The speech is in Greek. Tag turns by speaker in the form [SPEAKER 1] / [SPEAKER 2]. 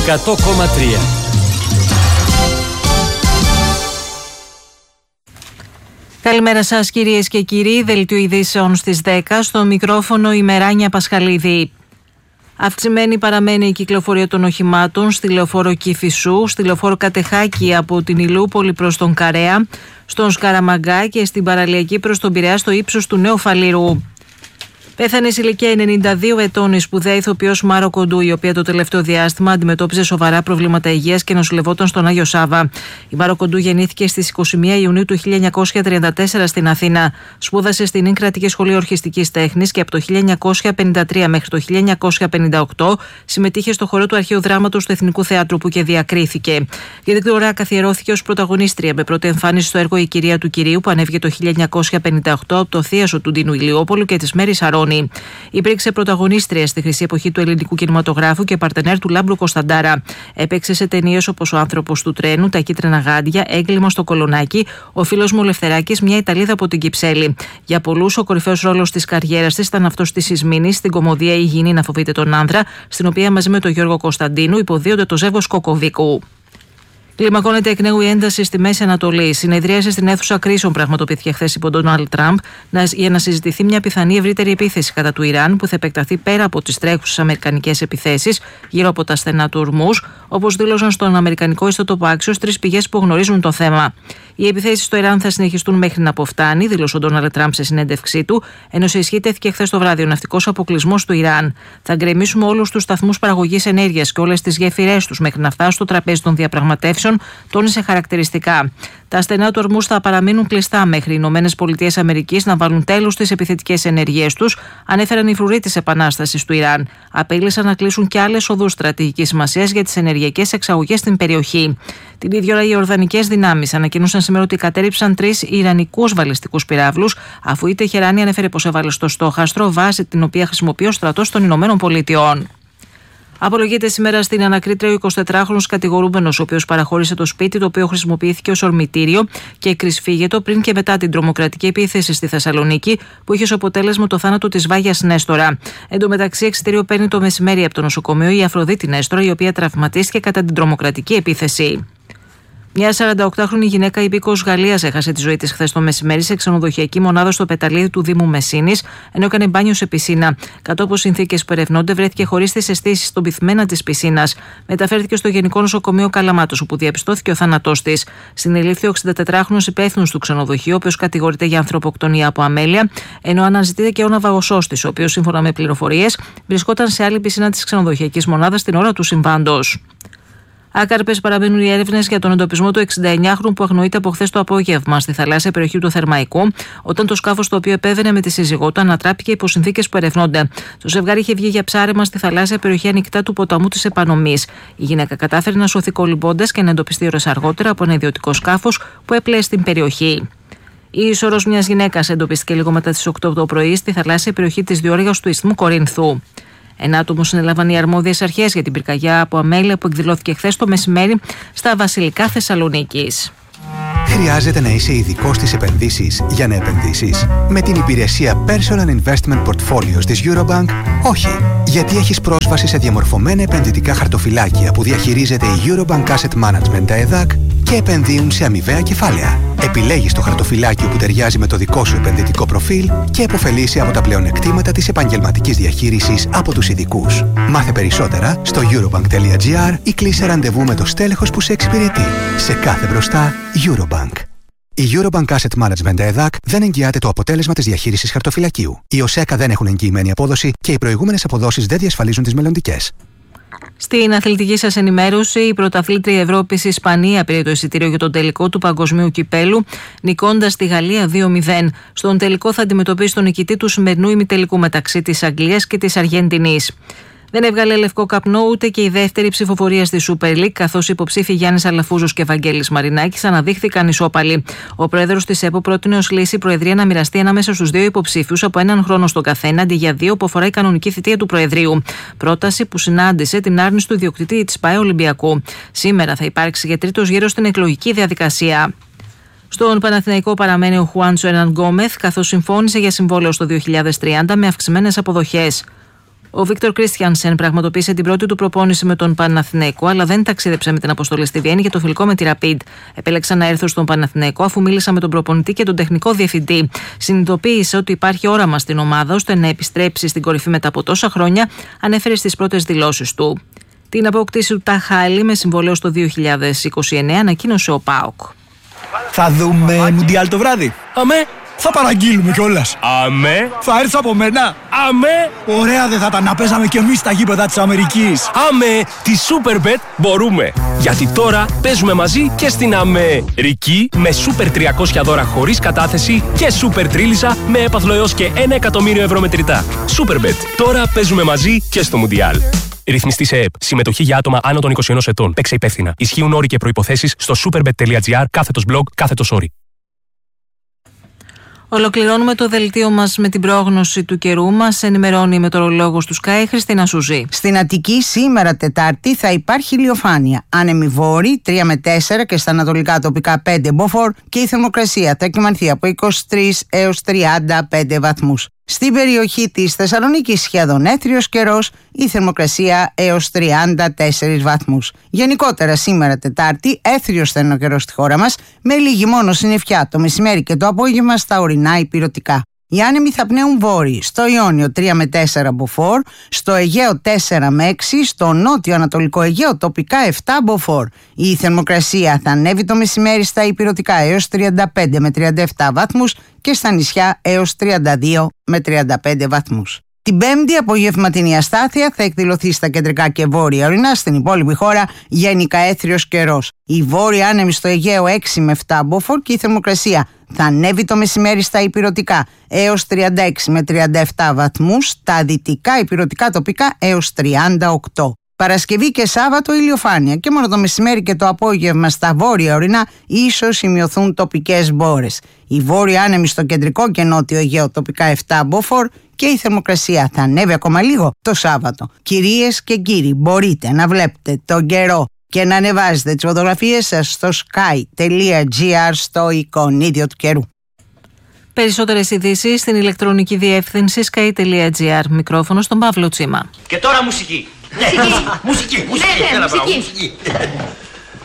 [SPEAKER 1] 100,3.
[SPEAKER 2] Καλημέρα σας κυρίες και κύριοι, δελτίο ειδήσεων στις 10, στο μικρόφωνο η Μεράνια Πασχαλίδη. Αυξημένη παραμένει η κυκλοφορία των οχημάτων στη λεωφόρο Κηφισού, στη λεωφόρο Κατεχάκη από την Ηλούπολη προς τον Καρέα, στον Σκαραμαγκά και στην παραλιακή προς τον Πειραιά στο ύψος του Νέου Φαλήρου. Πέθανε σε ηλικία 92 ετών η σπουδαία ηθοποιός Μάρο Κοντού, η οποία το τελευταίο διάστημα αντιμετώπιζε σοβαρά προβλήματα υγείας και νοσηλευόταν στον Άγιο Σάβα. Η Μάρο Κοντού γεννήθηκε στις 21 Ιουνίου του 1934 στην Αθήνα. Σπούδασε στην Ιν Κρατική Σχολή Ορχιστικής Τέχνης και από το 1953 μέχρι το 1958 συμμετείχε στο χορό του Αρχαίου Δράματος του Εθνικού Θεάτρου, που και διακρίθηκε. Για την ώρα καθιερώθηκε ως πρωταγωνίστρια με πρώτη εμφάνιση στο έργο Η Κυρία του Κυρίου, που ανέβηκε το 1958 από το θίασο του Ντίνου Ηλιόπολου και της Μέρης Αρώνη. Υπήρξε πρωταγωνίστρια στη χρυσή εποχή του ελληνικού κινηματογράφου και παρτενέρ του Λάμπρου Κωνσταντάρα. Έπαιξε σε ταινίες όπως Ο άνθρωπος του τρένου, Τα κίτρινα γάντια, Έγκλημα στο Κολονάκι, Ο φίλος μου ο Λευθεράκης, Μια Ιταλίδα από την Κυψέλη. Για πολλούς, ο κορυφαίος ρόλος της καριέρας της ήταν αυτός της Ισμήνης στην κωμωδία Η Γυνή να φοβείται τον άνδρα, στην οποία μαζί με τον Γιώργο Κωνσταντίνου υποδίονται το ζεύγος Κοκοβίκου. Κλιμακώνεται εκ νέου η ένταση στη Μέση Ανατολή. Συνεδρίαση στην αίθουσα κρίσεων πραγματοποιήθηκε χθες υπό τον Ντόναλντ Τραμπ για να συζητηθεί μια πιθανή ευρύτερη επίθεση κατά του Ιράν, που θα επεκταθεί πέρα από τις τρέχουσες αμερικανικές επιθέσεις γύρω από τα στενά του Ορμούζ, όπως δήλωσαν στον αμερικανικό ιστότοπο Axios τρεις πηγές που γνωρίζουν το θέμα. Οι επιθέσεις στο Ιράν θα συνεχιστούν μέχρι να αποφτάνει, δήλωσε ο Ντόναλντ Τραμπ σε συνέντευξή του, ενώ σε ισχύ τέθηκε χθες το βράδυ ο ναυτικός αποκλεισμός του Ιράν. Θα γκρεμίσουμε όλους τους σταθμούς παραγωγής ενέργειας και όλες τις γέφυρές τους μέχρι να φτάσουν στο τραπέζι των διαπραγματεύσεων, τόνισε χαρακτηριστικά. Τα στενά του Ορμούζ θα παραμείνουν κλειστά μέχρι οι ΗΠΑ να βάλουν τέλος στις επιθετικές ενεργείες τους, ανέφεραν οι φρουροί της επανάστασης του Ιράν. Απείλησαν να κλείσουν και άλλες οδούς στρατηγικής σημασίας για τις ενεργειακές εξαγωγές στην περιοχή. Την ίδια ώρα, οι Ιορδανικές δυνάμεις ανακοίνωσαν σήμερα ότι κατέρριψαν 3 ιρανικούς βαλιστικούς πυράβλους, αφού η Τεχεράνη ανέφερε πως έβαλε στο στόχαστρο βάση την οποία χρησιμοποιεί ο στρατός των ΗΠΑ. Απολογείται σήμερα στην ανακρίτρια ο 24χρονος κατηγορούμενος, ο οποίος παραχώρησε το σπίτι το οποίο χρησιμοποιήθηκε ως ορμητήριο και εκρυσφύγετο πριν και μετά την τρομοκρατική επίθεση στη Θεσσαλονίκη, που είχε ως αποτέλεσμα το θάνατο της Βάγιας Νέστορα. Εν τω μεταξύ, εξιτήριο παίρνει το μεσημέρι από το νοσοκομείο η Αφροδίτη Νέστορα, η οποία τραυματίστηκε κατά την τρομοκρατική επίθεση. Μια 48χρονη γυναίκα υπήκοος Γαλλίας έχασε τη ζωή της χθες το μεσημέρι σε ξενοδοχειακή μονάδα στο Πεταλίδι του Δήμου Μεσίνης, ενώ έκανε μπάνιο σε πισίνα. Κατ' όπως συνθήκες που ερευνώνται, βρέθηκε χωρίς τις αισθήσεις στον πυθμένα της πισίνας. Μεταφέρθηκε στο Γενικό Νοσοκομείο Καλαμάτος, όπου διαπιστώθηκε ο θάνατός της. Συνελήφθη ο 64χρονος υπεύθυνος του ξενοδοχείου, ο οποίος κατηγορείται για ανθρωποκτονία από αμέλεια, ενώ αναζητείται και ο ναυαγοσός της, ο οποίος, σύμφωνα με πληροφορίες, βρισκόταν σε άλλη πισίνα της ξενοδοχειακής μονάδας την ώρα του συμβάντος. Άκαρπες παραμένουν οι έρευνες για τον εντοπισμό του 69χρονου που αγνοείται από χθες το απόγευμα στη θαλάσσια περιοχή του Θερμαϊκού, όταν το σκάφος το οποίο επέβαινε με τη σύζυγό του ανατράπηκε υπό συνθήκες που ερευνώνται. Το ζευγάρι είχε βγει για ψάρεμα στη θαλάσσια περιοχή ανοιχτά του ποταμού της Επανομής. Η γυναίκα κατάφερε να σωθεί κολυμπώντας και να εντοπιστεί ώρες αργότερα από ένα ιδιωτικό σκάφος που έπλεε στην περιοχή. Η είσορρος μιας γυναίκας εντοπίστηκε λίγο μετά τις 8 το πρωί στη θαλάσσια περιοχή της διόρυγας του Ισθμού Κορίνθου. Ένα άτομο συνέλαβαν οι αρμόδιες αρχές για την πυρκαγιά από αμέλεια που εκδηλώθηκε χθες το μεσημέρι στα Βασιλικά Θεσσαλονίκης.
[SPEAKER 3] Χρειάζεται να είσαι ειδικός στις επενδύσεις για να επενδύσεις? Με την υπηρεσία Personal Investment Portfolios της Eurobank, όχι. Γιατί έχεις πρόσβαση σε διαμορφωμένα επενδυτικά χαρτοφυλάκια που διαχειρίζεται η Eurobank Asset Management, τα ΕΔΑΚ, και επενδύουν σε αμοιβαία κεφάλαια. Επιλέγεις το χαρτοφυλάκιο που ταιριάζει με το δικό σου επενδυτικό προφίλ και επωφελείσαι από τα πλεονεκτήματα της επαγγελματικής διαχείρισης από τους ειδικούς. Μάθε περισσότερα στο eurobank.gr ή κλείσε ραντεβού με το στέλεχος που σε εξυπηρετεί. Σε κάθε μπροστά, Eurobank. Η Eurobank Asset Management ΕΔΑΚ δεν εγγυάται το αποτέλεσμα της διαχείρισης χαρτοφυλακίου. Οι ΟΣΕΚΑ δεν έχουν εγγυημένη απόδοση και οι προηγούμενες αποδόσεις δεν διασφαλίζουν τις μελλοντικές.
[SPEAKER 2] Στην αθλητική σας ενημέρωση, η πρωταθλήτρια Ευρώπης η Ισπανία πήρε το εισιτήριο για τον τελικό του Παγκοσμίου Κυπέλου, νικώντας τη Γαλλία 2-0. Στον τελικό θα αντιμετωπίσει τον νικητή του σημερινού ημιτελικού μεταξύ της Αγγλίας και της Αργεντινής. Δεν έβγαλε λευκό καπνό ούτε και η δεύτερη ψηφοφορία στη Super League, καθώς οι υποψήφοι Γιάννης Αλαφούζος και Βαγγέλης Μαρινάκης αναδείχθηκαν ισόπαλοι. Ο πρόεδρος της ΕΠΟ πρότεινε ως λύση η Προεδρία να μοιραστεί ανάμεσα στους δύο υποψήφιους από έναν χρόνο στον καθένα, αντί για 2 που αφορά η κανονική θητεία του Προεδρείου. Πρόταση που συνάντησε την άρνηση του ιδιοκτήτη της ΠΑΕ Ολυμπιακού. Σήμερα θα υπάρξει για τρίτος γύρος στην εκλογική διαδικασία. Στον Παναθηναϊκό παραμένει ο Χουάντσο Ερναν Γκόμεθ, καθώς συμφώνησε για συμβόλαιο στο 2030 με αυξημένες αποδοχές. Ο Βίκτορ Κρίστιανσεν πραγματοποίησε την πρώτη του προπόνηση με τον Παναθηναϊκό, αλλά δεν ταξίδεψε με την αποστολή στη Βιέννη για το φιλικό με τη Rapid. Επέλεξα να έρθω στον Παναθηναϊκό αφού μίλησα με τον προπονητή και τον τεχνικό διευθυντή. Συνειδητοποίησε ότι υπάρχει όραμα στην ομάδα ώστε να επιστρέψει στην κορυφή μετά από τόσα χρόνια, ανέφερε στις πρώτες δηλώσεις του. Την απόκτηση του Ταχάλη με συμβολέο στο 2029 ανακοίνωσε ο ΠΑΟΚ.
[SPEAKER 1] Θα δούμε Μουντιάλ το βράδυ.
[SPEAKER 4] Αμέ.
[SPEAKER 1] Θα παραγγείλουμε κιόλας.
[SPEAKER 4] Αμέ.
[SPEAKER 1] Θα έρθεις από μένα.
[SPEAKER 4] Αμέ.
[SPEAKER 1] Ωραία δεν θα τα να παίζαμε κι εμείς στα γήπεδα της Αμερικής.
[SPEAKER 4] Αμέ. Τη Superbet μπορούμε. Γιατί τώρα παίζουμε μαζί και στην Αμερική με Super 300 δώρα χωρίς κατάθεση και Super Τρίλισσα με έπαθλο έως και 1 εκατομμύριο ευρώ μετρητά. Superbet. Τώρα παίζουμε μαζί και στο Μουντιάλ. Ρυθμιστή σε ΕΕΠ. Συμμετοχή για άτομα άνω των 21 ετών. Παίξε υπεύθυνα. Ισχύουν όροι και προϋποθέσεις στο superbet.gr/blog/όροι.
[SPEAKER 2] Ολοκληρώνουμε το δελτίο μας με την πρόγνωση του καιρού μας. Ενημερώνει η μετεωρολόγος του Sky, Χριστίνα Σουζή.
[SPEAKER 5] Στην Αττική σήμερα Τετάρτη θα υπάρχει ηλιοφάνεια. Άνεμοι βόρειοι 3 με 4 και στα ανατολικά τοπικά 5 μποφόρ και η θερμοκρασία θα κυμανθεί από 23 έως 35 βαθμούς. Στην περιοχή της Θεσσαλονίκης σχεδόν έθριος καιρός, η θερμοκρασία έως 34 βαθμούς. Γενικότερα σήμερα Τετάρτη έθριος θα είναι ο καιρός στη χώρα μας, με λίγη μόνο συννεφιά το μεσημέρι και το απόγευμα στα ορεινά ηπειρωτικά. Οι άνεμοι θα πνέουν βόρειοι, στο Ιόνιο 3 με 4 μποφόρ, στο Αιγαίο 4 με 6, στο νότιο ανατολικό Αιγαίο τοπικά 7 μποφόρ. Η θερμοκρασία θα ανέβει το μεσημέρι στα ηπειρωτικά έως 35 με 37 βαθμούς και στα νησιά έως 32 με 35 βαθμούς. Την Πέμπτη απογευματινή αστάθεια θα εκδηλωθεί στα κεντρικά και βόρεια ορεινά, στην υπόλοιπη χώρα γενικά έθριος καιρός. Η βόρεια άνεμη στο Αιγαίο 6 με 7 μποφόρ και η θερμοκρασία θα ανέβει το μεσημέρι στα ηπειρωτικά έως 36 με 37 βαθμούς, στα δυτικά ηπειρωτικά τοπικά έως 38. Παρασκευή και Σάββατο ηλιοφάνεια και μόνο το μεσημέρι και το απόγευμα στα βόρεια ορεινά ίσως σημειωθούν τοπικές μπόρες. Η βόρεια άνεμη στο κεντρικό και νότιο Αιγαίο τοπικά 7 μποφόρ και η θερμοκρασία θα ανέβει ακόμα λίγο το Σάββατο. Κυρίες και κύριοι, μπορείτε να βλέπετε τον καιρό και να ανεβάζετε τις φωτογραφίες σας στο sky.gr στο εικονίδιο του καιρού.
[SPEAKER 2] Περισσότερες ειδήσεις στην ηλεκτρονική διεύθυνση sky.gr. Μικρόφωνο στον Παύλο Τσίμα.
[SPEAKER 6] Και τώρα μουσική. Μουσική. Μουσική.